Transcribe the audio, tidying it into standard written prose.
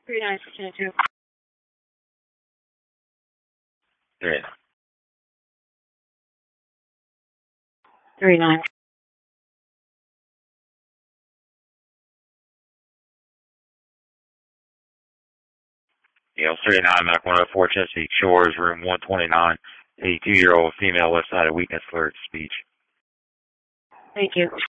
3922. 39. 39. Yale 39, Mac 104, Chesapeake Shores, room 129. 82-year-old female left-sided weakness, slurred speech. Thank you.